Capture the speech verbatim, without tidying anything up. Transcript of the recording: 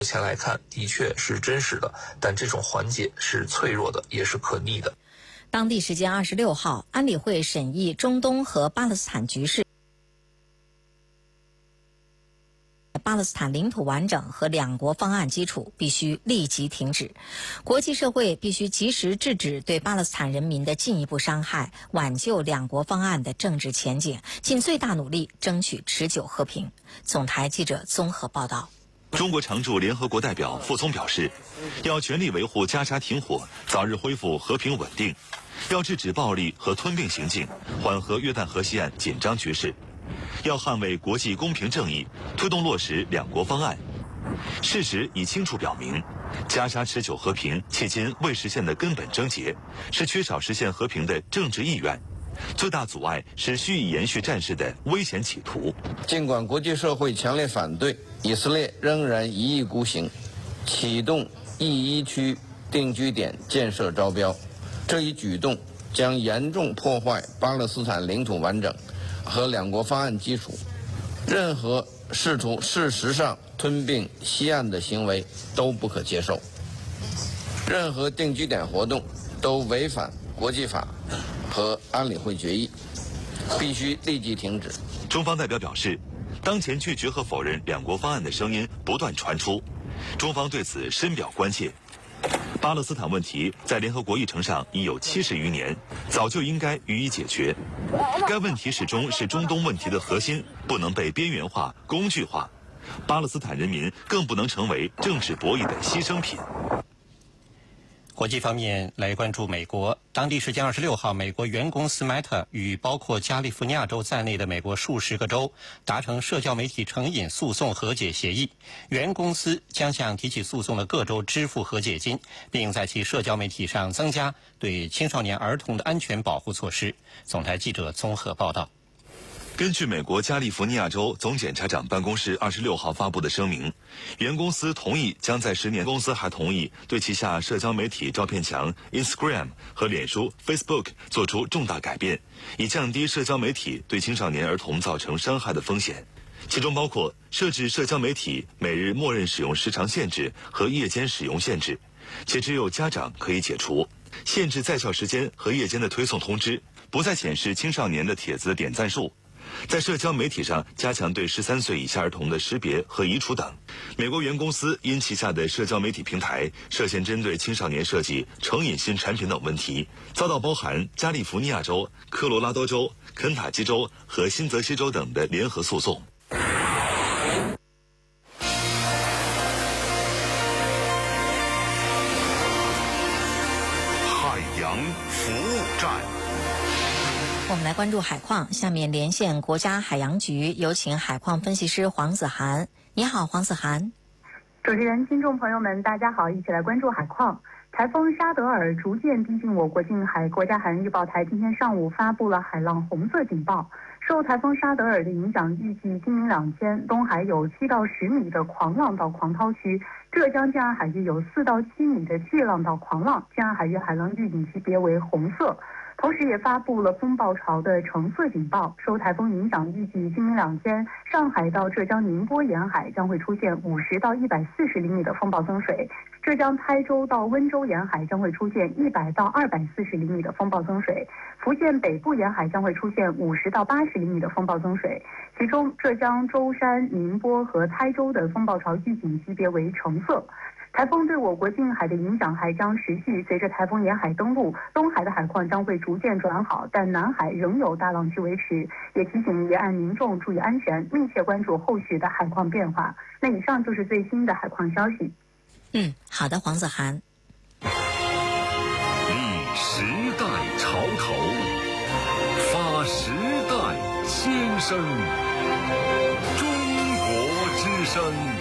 目前来看，的确是真实的，但这种缓解是脆弱的，也是可逆的。 当地时间二十六号，安理会审议中东和巴勒斯坦局势。巴勒斯坦领土完整和两国方案基础必须立即停止，国际社会必须及时制止对巴勒斯坦人民的进一步伤害，挽救两国方案的政治前景，尽最大努力争取持久和平。总台记者综合报道。 中国常驻联合国代表傅聪表示，要全力维护加沙停火，早日恢复和平稳定，要制止暴力和吞并行径，缓和约旦河西岸紧张局势。要捍卫国际公平正义，推动落实两国方案。事实已清楚表明，加沙持久和平迄今未实现的根本症结，是缺少实现和平的政治意愿。最大阻碍是蓄意延续战事的危险企图。 尽管国际社会强烈反对，以色列仍然一意孤行，启动 E 一区定居点建设招标。这一举动将严重破坏巴勒斯坦领土完整和两国方案基础，任何试图事实上吞并西岸的行为都不可接受。任何定居点活动都违反国际法和安理会决议，必须立即停止。 中方代表表示，当前拒绝和否认两国方案的声音不断传出，中方对此深表关切。巴勒斯坦问题在联合国议程上已有七十余年，早就应该予以解决。该问题始终是中东问题的核心，不能被边缘化、工具化。巴勒斯坦人民更不能成为政治博弈的牺牲品。 国际方面来关注美国，当地时间二十六号，美国原公司 Meta 与包括加利福尼亚州在内的美国数十个州达成社交媒体成瘾诉讼和解协议，原公司将向提起诉讼的各州支付和解金，并在其社交媒体上增加对青少年儿童的安全保护措施。总台记者综合报道。 根据美国加利福尼亚州总检察长办公室二十六号发布的声明，原公司同意将在十年，公司还同意对旗下社交媒体照片墙 Instagram 和脸书 Facebook 做出重大改变，以降低社交媒体对青少年儿童造成伤害的风险。其中包括设置社交媒体每日默认使用时长限制和夜间使用限制，且只有家长可以解除；限制在校时间和夜间的推送通知，不再显示青少年的帖子的点赞数。在社交媒体上加强对十三岁以下儿童的识别和移除等。美国原公司因旗下的社交媒体平台涉嫌针对青少年设计成瘾性产品等问题，遭到包含加利福尼亚州、科罗拉多州、肯塔基州和新泽西州等的联合诉讼。 海洋服务站。 我们来关注海况，下面连线国家海洋局，有请海况分析师黄子涵。你好，黄子涵。 主持人、听众朋友们，大家好，一起来关注海况。台风沙德尔逐渐逼近我国近海，国家海洋预报台今天上午发布了海浪红色警报。受台风沙德尔的影响，预计今明两天东海有七到十米的狂浪到狂涛区，浙江建安海域有四到七米的巨浪到狂浪，建安海域海浪预警级别为红色。同时也发布了风暴潮的橙色警报。受台风影响，预计今明两天上海到浙江宁波沿海将会出现五十到一百四十厘米的风暴增水，浙江台州到温州沿海将会出现一百到二百四十厘米的风暴增水，福建北部沿海将会出现五十到八十厘米的风暴增水。其中浙江舟山、宁波和台州的风暴潮预警级别为橙色。台风对我国近海的影响还将持续，随着台风沿海登陆，东海的海况将会逐渐转好，但南海仍有大浪区维持，也提醒沿岸民众注意安全，密切关注后续的海况变化。那以上就是最新的海况消息。 嗯，好的，黄子涵。 立时代潮头，发时代先声，中国之声。